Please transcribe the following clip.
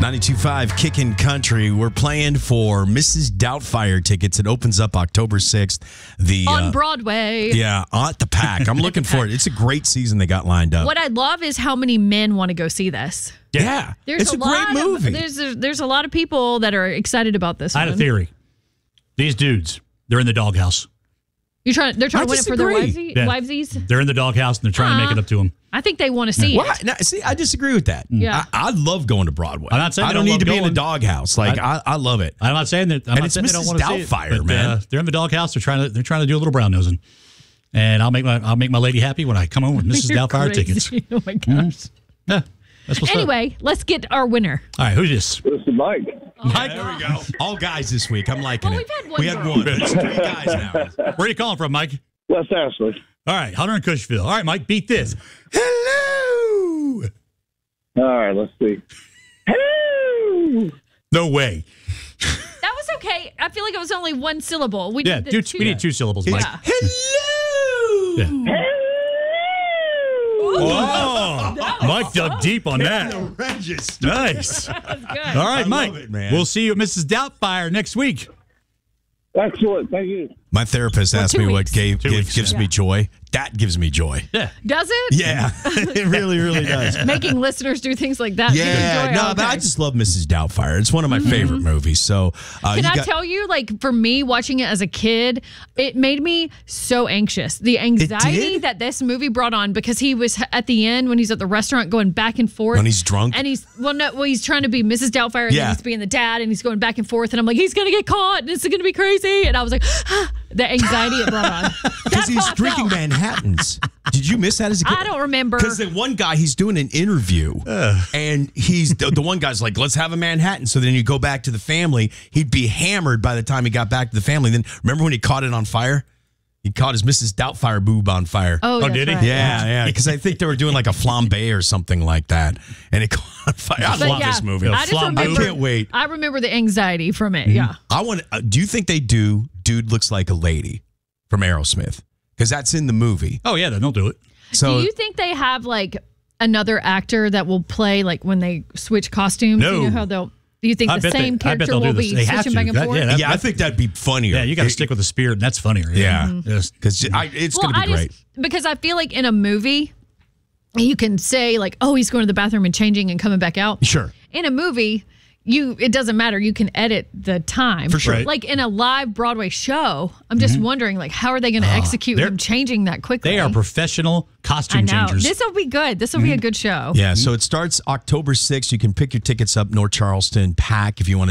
92.5 Kickin' Country. We're playing for Mrs. Doubtfire tickets. It opens up October 6th. On Broadway. Yeah, at the Pack. I'm looking for it. It's a great season they got lined up. What I love is how many men want to go see this. Yeah. It's a great movie. There's a lot of people that are excited about this I had a theory. These dudes, they're in the doghouse. They're trying to win it for their Yeah. wivesies? They're in the doghouse and they're trying to make it up to them. I think they want to see it. Now, see, I disagree with that. Yeah. I love going to Broadway. I'm not saying I don't need to be in a doghouse. Like I love it. I'm not saying that. I'm And not it's saying they don't Mrs. want to see it, Doubtfire, but, man. they're in the doghouse. They're trying to do a little brown nosing, and I'll make my lady happy when I come home with Mrs. You're Doubtfire crazy. tickets. Oh my gosh. Yeah, that's what's Anyway, let's get our winner. All right, who's this? This is Mike. Mike. There we go. All guys this week. I'm liking Well, it. we've had one girl. It's 3 guys now. Where are you calling from, Mike? West Ashley. All right, Hunter and Cushville. All right, Mike, beat this. Hello. All right, let's see. Hello. No way. That was okay. I feel like it was only one syllable. We Yeah, need the dude, two. we need 2 syllables, Mike. Yeah. Hello. Yeah. Oh, Mike dug deep on that. Register. Nice. That's good. All right, I Mike. love it, man. We'll see you at Mrs. Doubtfire next week. Excellent. Thank you. My therapist asked 2 me what weeks. 2 weeks, gives me joy. That gives me joy. Yeah. Does it? Yeah, it really, really does. Making listeners do things like that. Yeah, Enjoy? no, but I just love Mrs. Doubtfire. It's one of my favorite movies. So, Can I tell you, like, for me, watching it as a kid, it made me so anxious. The anxiety did? that this movie brought on, because he was at the end when he's at the restaurant going back and forth. When he's drunk? And he's trying to be Mrs. Doubtfire, and then he's being the dad, and he's going back and forth. And I'm like, he's going to get caught, and it's going to be crazy. And I was like, the anxiety it brought on. because he's drinking Manhattans. Did you miss that as a kid? I don't remember. Because the one guy, he's doing an interview, and he's the one guy's like, let's have a Manhattan. So then you go back to the family. He'd be hammered by the time he got back to the family. Then remember when he caught it on fire? He caught his Mrs. Doubtfire boob on fire. Oh, did he? right. Yeah. Because I think they were doing like a flambe or something like that, and it caught on fire. I But love this movie. I just remember, I can't wait. I remember the anxiety from it. Yeah. I want. Do you think they do? Dude looks like a lady from Aerosmith, because that's in the movie. Oh, yeah, then they'll do it. So do you think they have like another actor that will play like when they switch costumes? No. You know how they'll. Do you think I the bet same I bet character they'll do will this. be They have switching to. back and That- forth? yeah, that- yeah, I think that'd be funnier. Yeah, you got to stick with the spirit, and that's funnier. Yeah. Yes. Because it's going to be great. Because I feel like in a movie, you can say like, "Oh, he's going to the bathroom and changing and coming back out." Sure. In a movie, it doesn't matter. You can edit the time For sure. Right. Like in a live Broadway show, I'm just wondering like how are they going to execute they're- him changing that quickly? They are professional I costume know changers. this will be good. This will be a good show. Yeah, so it starts October 6th. You can pick your tickets up, North Charleston, Pack, if you want to.